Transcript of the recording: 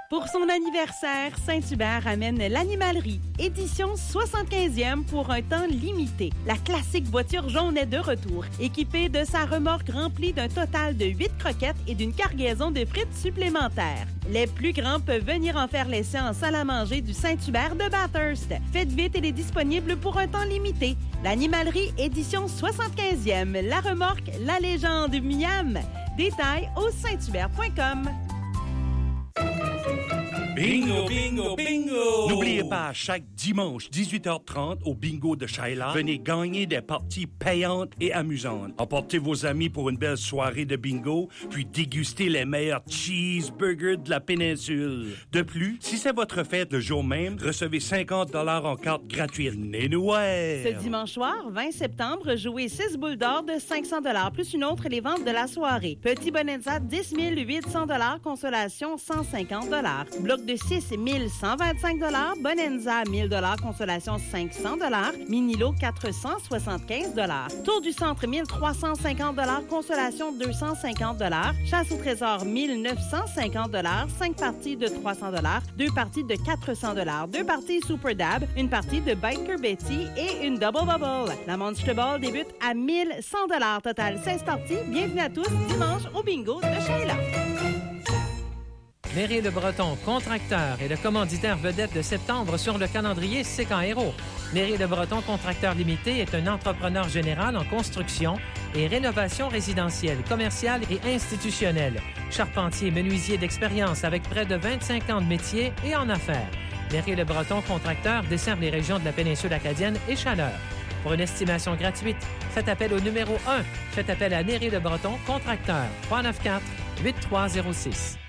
Pour son anniversaire, Saint-Hubert amène l'Animalerie, édition 75e pour un temps limité. La classique voiture jaune est de retour, équipée de sa remorque remplie d'un total de 8 croquettes et d'une cargaison de frites supplémentaires. Les plus grands peuvent venir en faire l'essai en salle à manger du Saint-Hubert de Bathurst. Faites vite, elle est disponible pour un temps limité. L'Animalerie, édition 75e. La remorque, la légende Miam. Détails au sainthubert.com. Bingo, bingo, bingo! N'oubliez pas, chaque dimanche, 18h30, au bingo de Shaila, venez gagner des parties payantes et amusantes. Emportez vos amis pour une belle soirée de bingo, puis dégustez les meilleurs cheeseburgers de la péninsule. De plus, si c'est votre fête le jour même, recevez 50 $ en carte gratuite. Nénouais! Ce dimanche soir, 20 septembre, jouez 6 boules d'or de 500 $ plus une autre les ventes de la soirée. Petit Bonanza, 10 800 $, consolation 150 $. Bloc de 6, 1125 $. Bonanza, 1000 $, consolation 500 $. Mini-lot, 475 $. Tour du centre, 1350 $, consolation 250 $. Chasse au trésor, 1950 $. 5 parties de 300 $. 2 parties de 400 $. 2 parties Super Dab. Une partie de Biker Betty et une Double Bubble. La Monster Ball débute à 1100 $. Total 16 parties. Bienvenue à tous dimanche au bingo de Sheila. Mairie Le Breton, contracteur et le commanditaire vedette de septembre sur le calendrier Séquent Héros. Mairie Le Breton, contracteur limité, est un entrepreneur général en construction et rénovation résidentielle, commerciale et institutionnelle. Charpentier, menuisier d'expérience avec près de 25 ans de métier et en affaires. Mairie Le Breton, contracteur, dessert les régions de la péninsule acadienne et Chaleur. Pour une estimation gratuite, faites appel au numéro 1. Faites appel à Mairie Le Breton, contracteur, 394-8306.